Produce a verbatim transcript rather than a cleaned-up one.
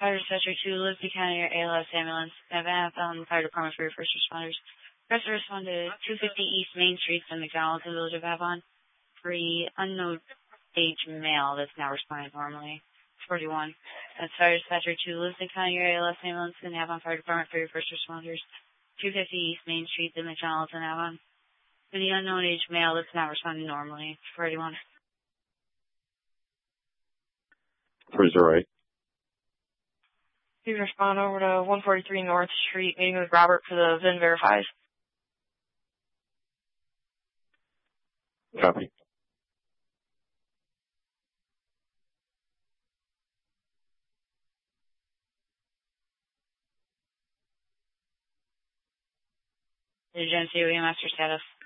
Fire Dispatcher two, Liberty County A L S ambulance. Havana Fountain Fire Department for your first responders. First respond to two fifty East Main Street in McDonald's in the Village of Avon. Three unknown age male that's now responding normally. forty-one. That's Fire Dispatcher two, Lisbon County A L S ambulance in Avon Fire Department for your first responders. two fifty East Main Street in McDonald's in Avon. For the unknown age male that's not responding normally. forty-one. Where's the right? Please respond over to one forty-three North Street, meeting with Robert for the V I N verifies. Copy. Agency, we master status.